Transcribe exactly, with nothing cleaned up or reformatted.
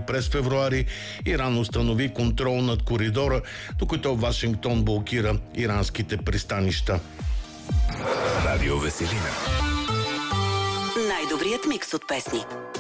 през февруари Иран установи контрол над коридора, докато Вашингтон блокира иранските пристанища. Радио Веселина. Най-добрият микс от песни.